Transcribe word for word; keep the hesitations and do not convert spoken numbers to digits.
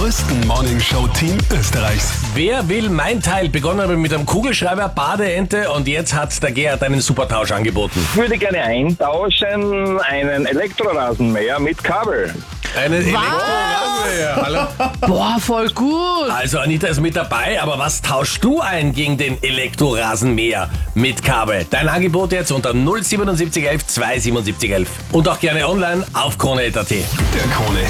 größten Morningshow-Team Österreichs. Wer will mein Teil? Begonnen habe ich mit einem Kugelschreiber, Badeente und jetzt hat der Gerhard einen super Tausch angeboten. Ich würde gerne eintauschen einen Elektrorasenmäher mit Kabel. Einen Elektrorasenmäher, hallo? Boah, voll gut. Also Anita ist mit dabei, aber was tauschst du ein gegen den Elektrorasenmäher mit Kabel? Dein Angebot jetzt unter null siebenundsiebzig elf zwei siebenundsiebzig elf und auch gerne online auf krone punkt at. Der Krone